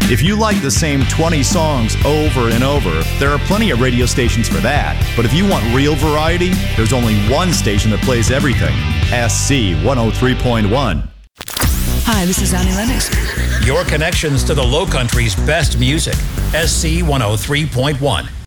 If you like the same 20 songs over and over, there are plenty of radio stations for that. But if you want real variety, there's only one station that plays everything. SC 103.1. Hi, this is Annie Lennox. Your connections to the Low Country's best music. SC 103.1.